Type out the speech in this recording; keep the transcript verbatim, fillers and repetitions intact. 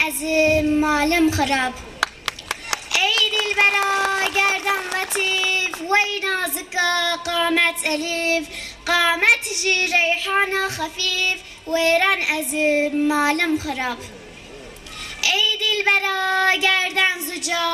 از مالم خراب. ای دلبرا گردن لطیف وی نازکا قامت الیف، قامت جی ریحان خفیف ویران از مالم خراب. ای دلبرا گردن زجاج